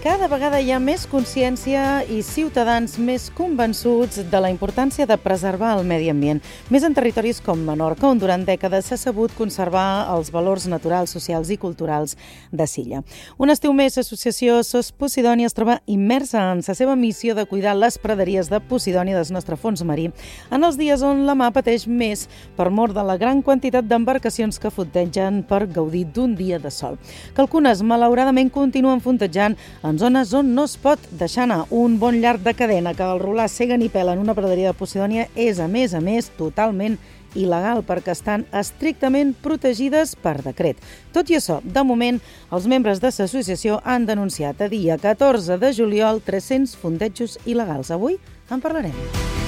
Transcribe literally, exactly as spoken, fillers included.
Cada vegada hi ha més consciència i ciutadans més convençuts de la importància de preservar el medi ambient. Més en territoris com Menorca, on durant dècades s'ha sabut conservar els valors naturals, socials i culturals de Silla. Un estiu més, l'associació S O S Posidònia es troba immersa en la seva missió de cuidar les praderies de Posidònia del nostre fons marí en els dies on la mar pateix més per mor de la gran quantitat d'embarcacions que fondegen per gaudir d'un dia de sol. Que algunes, malauradament, continuen fondejant en zones on no es pot deixar anar. Un bon llarg de cadena que al rolar seguen i pelen una praderia de Posidònia és, a més a més, totalment il·legal perquè estan estrictament protegides per decret. Tot i això, de moment, els membres de l'associació han denunciat a dia catorze de juliol tres-cents fondejos il·legals. Avui en parlarem.